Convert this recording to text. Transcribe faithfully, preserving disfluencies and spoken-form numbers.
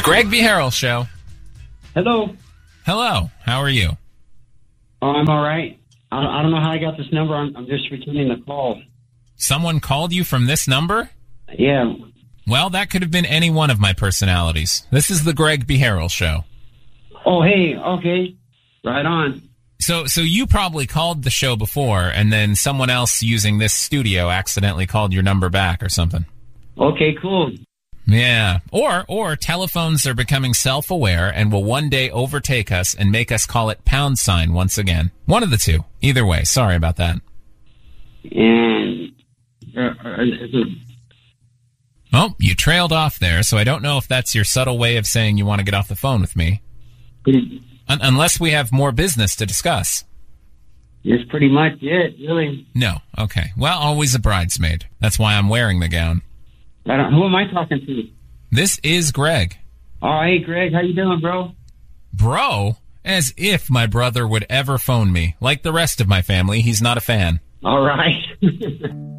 Greg B. Harrell Show. Hello. Hello. How are you? Oh, I'm all right. I, I don't know how I got this number. I'm, I'm just returning the call. Someone called you from this number? Yeah. Well, that could have been any one of my personalities. This is the Greg B. Harrell Show. Oh, hey. Okay. Right on. So so you probably called the show before, and then someone else using this studio accidentally called your number back or something. Okay, cool. Yeah. Or or telephones are becoming self-aware and will one day overtake us and make us call it pound sign once again. One of the two. Either way. Sorry about that. And uh, uh, is it... Oh, you trailed off there, so I don't know if that's your subtle way of saying you want to get off the phone with me. Un- unless we have more business to discuss. That's pretty much it, really. No. Okay. Well, always a bridesmaid. That's why I'm wearing the gown. I don't, who am I talking to? This is Greg. Oh, hey, Greg. How you doing, bro? Bro? As if my brother would ever phone me. Like the rest of my family, he's not a fan. All right.